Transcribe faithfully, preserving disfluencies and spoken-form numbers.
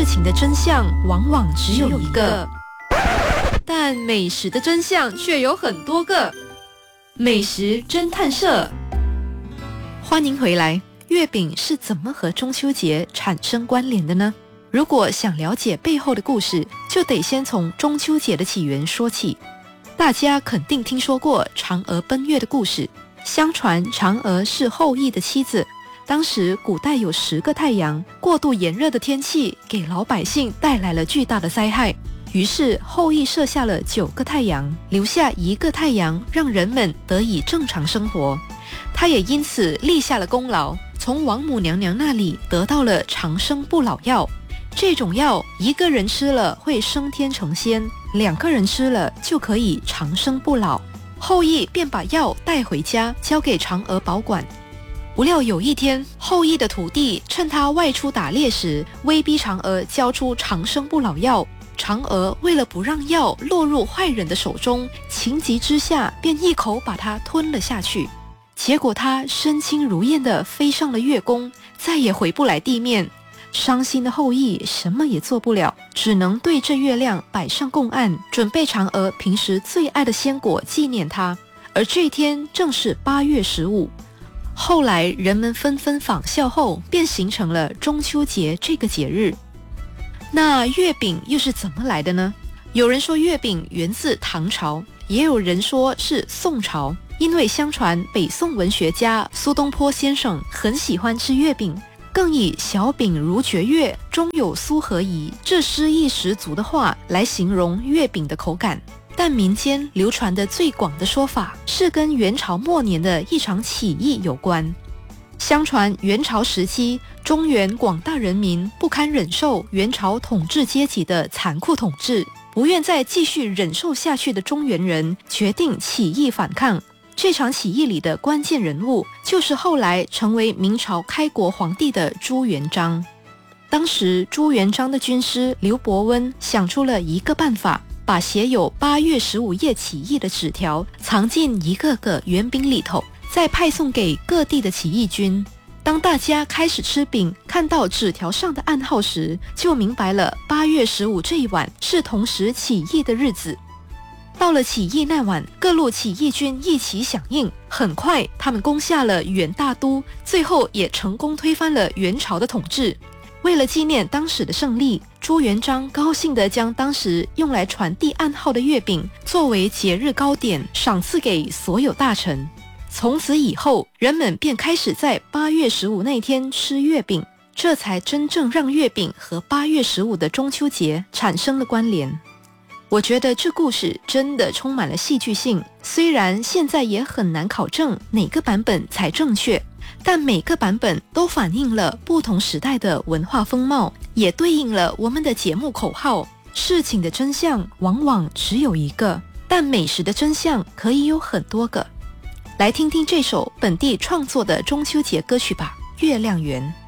情的真相往往只有一个，但美食的真相却有很多个。美食侦探社，欢迎回来。月饼是怎么和中秋节产生关联的呢？如果想了解背后的故事，就得先从中秋节的起源说起。大家肯定听说过嫦娥奔月的故事。相传嫦娥是后羿的妻子，当时古代有十个太阳，过度炎热的天气给老百姓带来了巨大的灾害。于是后羿设下了九个太阳，留下一个太阳，让人们得以正常生活。他也因此立下了功劳，从王母娘娘那里得到了长生不老药。这种药一个人吃了会升天成仙，两个人吃了就可以长生不老。后羿便把药带回家，交给嫦娥保管。不料有一天，后羿的徒弟趁他外出打猎时，威逼嫦娥交出长生不老药。嫦娥为了不让药落入坏人的手中，情急之下便一口把它吞了下去。结果他身轻如燕地飞上了月宫，再也回不来地面。伤心的后羿什么也做不了，只能对着月亮摆上供案，准备嫦娥平时最爱的鲜果纪念他。而这天正是八月十五。后来人们纷纷仿效后，便形成了中秋节这个节日。那月饼又是怎么来的呢？有人说月饼源自唐朝，也有人说是宋朝，因为相传北宋文学家苏东坡先生很喜欢吃月饼，更以小饼如绝月，中有酥何宜这诗意十足的话来形容月饼的口感。但民间流传的最广的说法是跟元朝末年的一场起义有关。相传元朝时期，中原广大人民不堪忍受元朝统治阶级的残酷统治，不愿再继续忍受下去的中原人决定起义反抗。这场起义里的关键人物就是后来成为明朝开国皇帝的朱元璋。当时朱元璋的军师刘伯温想出了一个办法，把写有八月十五夜起义的纸条藏进一个个圆饼里头，再派送给各地的起义军。当大家开始吃饼，看到纸条上的暗号时，就明白了八月十五这一晚是同时起义的日子。到了起义那晚，各路起义军一起响应，很快他们攻下了元大都，最后也成功推翻了元朝的统治。为了纪念当时的胜利，朱元璋高兴地将当时用来传递暗号的月饼作为节日糕点赏赐给所有大臣。从此以后，人们便开始在八月十五那天吃月饼，这才真正让月饼和八月十五的中秋节产生了关联。我觉得这故事真的充满了戏剧性，虽然现在也很难考证哪个版本才正确，但每个版本都反映了不同时代的文化风貌，也对应了我们的节目口号：事情的真相往往只有一个，但美食的真相可以有很多个。来听听这首本地创作的中秋节歌曲吧，《月亮圆》。